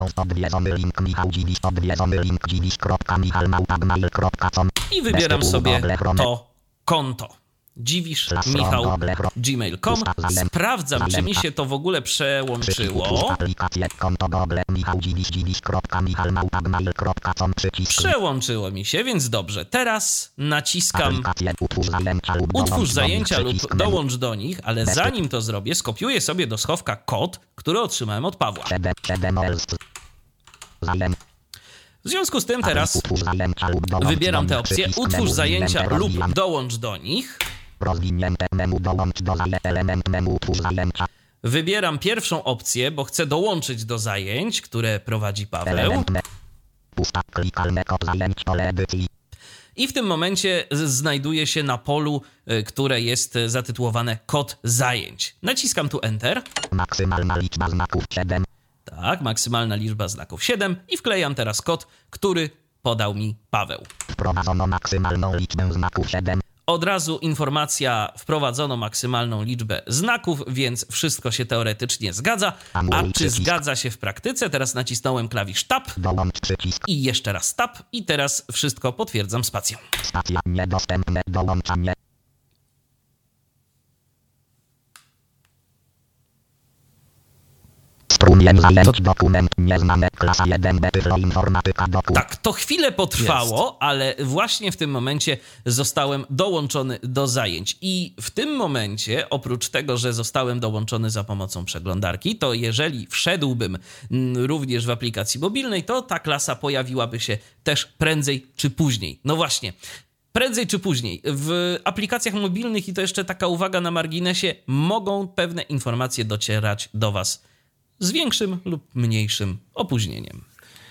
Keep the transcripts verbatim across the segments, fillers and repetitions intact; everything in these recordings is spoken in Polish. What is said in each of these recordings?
Odwiedzony link Michał Dziwisz, odwiedzony link dziwisz kropka michał małpa gmail kropka com. I wybieram sobie to konto. Dziwisz Michał gmail kropka com. Sprawdzam, czy mi się to w ogóle przełączyło. Przełączyło mi się, więc dobrze. Teraz naciskam utwórz zajęcia lub dołącz do nich, ale zanim to zrobię, skopiuję sobie do schowka kod, który otrzymałem od Pawła. W związku z tym teraz wybieram tę opcję utwórz zajęcia lub dołącz do nich. Wybieram pierwszą opcję, bo chcę dołączyć do zajęć, które prowadzi Paweł. I w tym momencie znajduję się na polu, które jest zatytułowane kod zajęć. Naciskam tu Enter. Maksymalna liczba znaków siedem. Tak, maksymalna liczba znaków siedem i wklejam teraz kod, który podał mi Paweł. Wprowadzono maksymalną liczbę znaków siedem. Od razu informacja, wprowadzono maksymalną liczbę znaków, więc wszystko się teoretycznie zgadza. A czy zgadza się w praktyce? Teraz nacisnąłem klawisz Tab i jeszcze raz Tab i teraz wszystko potwierdzam spacją. Stacja niedostępne, dołączanie. Strumień zajęć, dokument nieznane, klasa jeden B, informatyka, dokument. Tak, to chwilę potrwało, jest. Ale właśnie w tym momencie zostałem dołączony do zajęć. I w tym momencie, oprócz tego, że zostałem dołączony za pomocą przeglądarki, to jeżeli wszedłbym również w aplikacji mobilnej, to ta klasa pojawiłaby się też prędzej czy później. No właśnie. Prędzej czy później w aplikacjach mobilnych, i to jeszcze taka uwaga na marginesie, mogą pewne informacje docierać do Was z większym lub mniejszym opóźnieniem.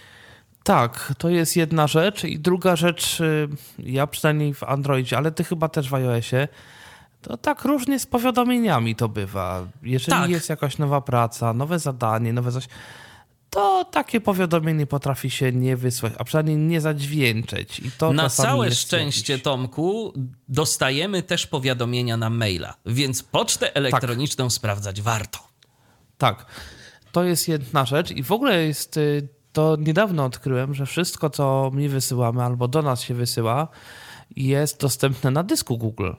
Tak, to jest jedna rzecz. I druga rzecz, ja przynajmniej w Androidzie, ale ty chyba też w iOSie, to tak różnie z powiadomieniami to bywa. Jeżeli tak. jest jakaś nowa praca, nowe zadanie, nowe coś, to takie powiadomienie potrafi się nie wysłać, a przynajmniej nie zadźwięczeć. I to na całe szczęście, jakiś... Tomku, dostajemy też powiadomienia na maila, więc pocztę elektroniczną tak. sprawdzać warto. Tak. To jest jedna rzecz i w ogóle jest, to niedawno odkryłem, że wszystko, co mi wysyłamy albo do nas się wysyła, jest dostępne na dysku Google.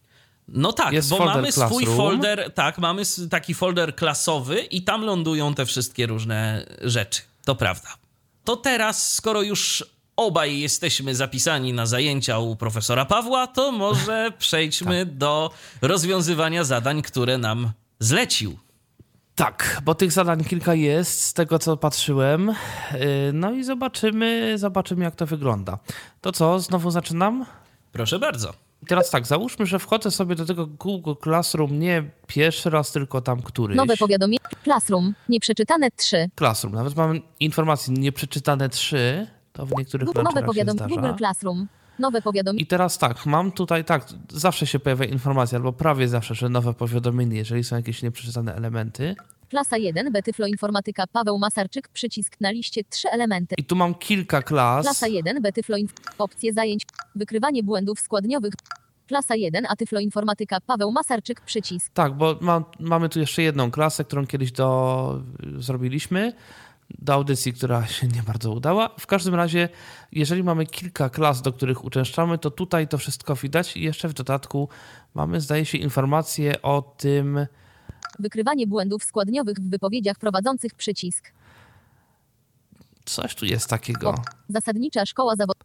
No tak, jest bo mamy Classroom. swój folder, tak, mamy taki folder klasowy i tam lądują te wszystkie różne rzeczy. To prawda. To teraz, skoro już obaj jesteśmy zapisani na zajęcia u profesora Pawła, to może przejdźmy tak. do rozwiązywania zadań, które nam zlecił. Tak, bo tych zadań kilka jest, z tego co patrzyłem. No i zobaczymy, zobaczymy jak to wygląda. To co, znowu zaczynam? Proszę bardzo. I teraz tak, załóżmy, że wchodzę sobie do tego Google Classroom nie pierwszy raz, tylko tam któryś. Nowe powiadomienie. Classroom. Nieprzeczytane trzy. Classroom. Nawet mam informację nieprzeczytane trzy. To w niektórych Nowe launcherach się powiadomienie. Google Classroom. Nowe powiadomienie. I teraz tak, mam tutaj tak, zawsze się pojawia informacja, albo prawie zawsze, że nowe powiadomienie, jeżeli są jakieś nieprzeczytane elementy. Klasa jeden, B, Tyflo Informatyka, Paweł Masarczyk, przycisk na liście, trzy elementy. I tu mam kilka klas. Klasa jeden, B, Tyflo Inf... opcje zajęć, wykrywanie błędów składniowych. Klasa jeden, A Tyflo Informatyka, Paweł Masarczyk, przycisk. Tak, bo mam, mamy tu jeszcze jedną klasę, którą kiedyś do... zrobiliśmy. Do audycji, która się nie bardzo udała. W każdym razie, jeżeli mamy kilka klas, do których uczęszczamy, to tutaj to wszystko widać i jeszcze w dodatku mamy, zdaje się, informacje o tym... Wykrywanie błędów składniowych w wypowiedziach prowadzących, przycisk. Coś tu jest takiego. O, zasadnicza szkoła zawodowa.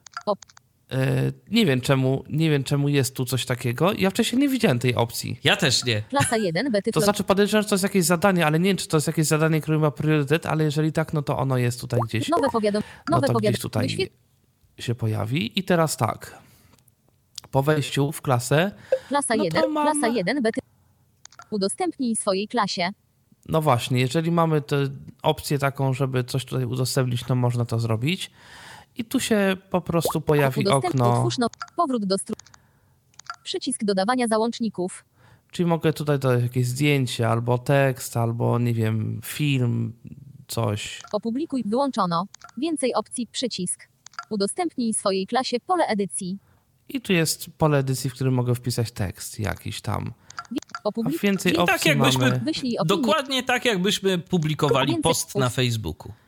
Yy, nie wiem czemu, nie wiem czemu jest tu coś takiego. Ja wcześniej nie widziałem tej opcji. Ja też nie. Klasa jeden, B, Tyflo. To znaczy podejrzewam, że to jest jakieś zadanie, ale nie wiem, czy to jest jakieś zadanie, które ma priorytet, ale jeżeli tak, no to ono jest tutaj gdzieś. Nowe powiadomienie. No to gdzieś tutaj Wyświet... się pojawi. I teraz tak. Po wejściu w klasę. Klasa no jeden, mam... klasa jeden, B, Tyflo. Udostępnij swojej klasie. No właśnie, jeżeli mamy tę opcję taką, żeby coś tutaj udostępnić, to można to zrobić. I tu się po prostu pojawi Udostęp... okno. Otwórz no... Powrót do stru... Przycisk dodawania załączników. Czyli mogę tutaj dodać jakieś zdjęcie, albo tekst, albo nie wiem, film, coś. Opublikuj, wyłączono. Więcej opcji, przycisk. Udostępnij swojej klasie pole edycji. I tu jest pole edycji, w którym mogę wpisać tekst jakiś tam. Opublik... A więcej I opcji tak jakbyśmy, mamy... dokładnie tak, jakbyśmy publikowali Więcej post uf. na Facebooku.